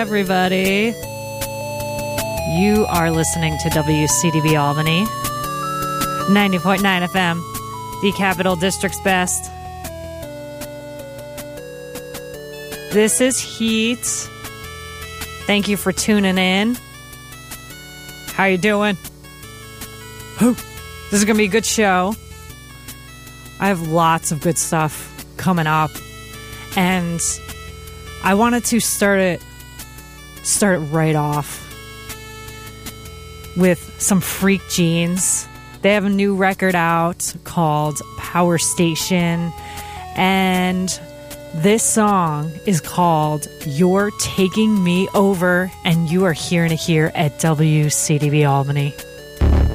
Everybody, you are listening to WCDB Albany, 90.9 FM, the Capital District's best. This is Heat. Thank you for tuning in. How you doing? This is going to be a good show. I have lots of good stuff coming up, and I wanted to start it right off with some Freak Jeans. They have a new record out called Power Station, and this song is called You're Taking Me Over, and you are hearing it here at WCDB Albany.